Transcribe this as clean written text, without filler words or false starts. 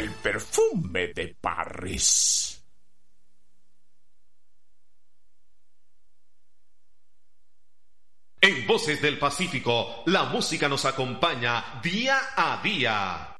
el perfume de París. En Voces del Pacífico, la música nos acompaña día a día.